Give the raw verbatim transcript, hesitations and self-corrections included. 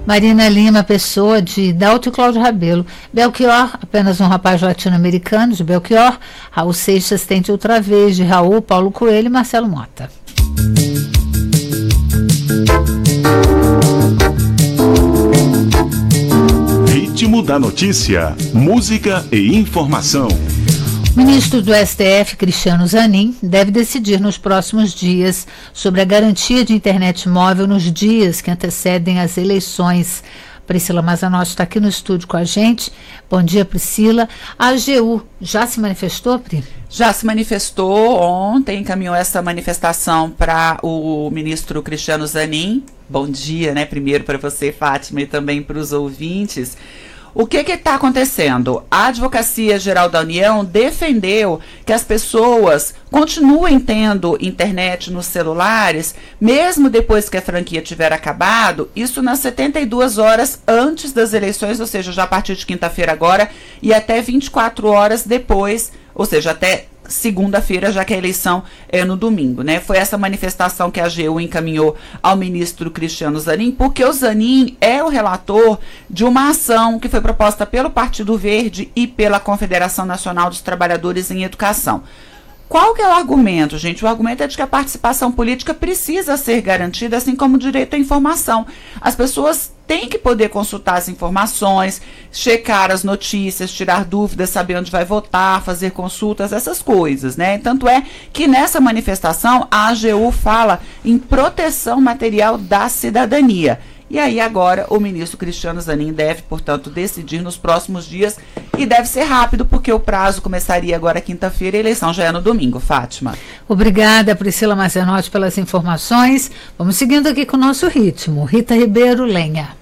Marina Lima Pessoa, de Dalto e Cláudio Rabelo. Belchior, apenas um rapaz latino-americano, de Belchior. Raul Seixas, Tente Outra Vez, de Raul, Paulo Coelho e Marcelo Mota. Ritmo da notícia, música e informação. O ministro do S T F, Cristiano Zanin, deve decidir nos próximos dias sobre a garantia de internet móvel nos dias que antecedem as eleições. Priscila Mazanotti está aqui no estúdio com a gente. Bom dia, Priscila. A A G U já se manifestou, Pri? Já se manifestou ontem, encaminhou essa manifestação para o ministro Cristiano Zanin. Bom dia, né? Primeiro para você, Fátima, e também para os ouvintes. O que está acontecendo? A Advocacia Geral da União defendeu que as pessoas continuem tendo internet nos celulares, mesmo depois que a franquia tiver acabado, isso nas setenta e duas horas antes das eleições, ou seja, já a partir de quinta-feira agora, e até vinte e quatro horas depois, ou seja, até segunda-feira, já que a eleição é no domingo, né? Foi essa manifestação que a A G U encaminhou ao ministro Cristiano Zanin, porque o Zanin é o relator de uma ação que foi proposta pelo Partido Verde e pela Confederação Nacional dos Trabalhadores em Educação. Qual que é o argumento, gente? O argumento é de que a participação política precisa ser garantida, assim como o direito à informação. As pessoas têm que poder consultar as informações, checar as notícias, tirar dúvidas, saber onde vai votar, fazer consultas, essas coisas, né? Tanto é que nessa manifestação a A G U fala em proteção material da cidadania. E aí agora o ministro Cristiano Zanin deve, portanto, decidir nos próximos dias e deve ser rápido, porque o prazo começaria agora quinta-feira e a eleição já é no domingo. Fátima. Obrigada, Priscila Mazanotti, pelas informações. Vamos seguindo aqui com o nosso ritmo. Rita Ribeiro, Lenha.